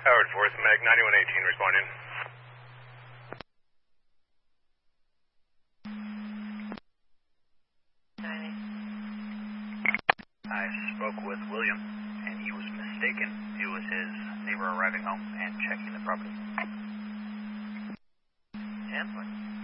Howard Force, Mag 9118 responding. I spoke with William, and he was mistaken. It was his neighbor arriving home and checking the property. 10-4.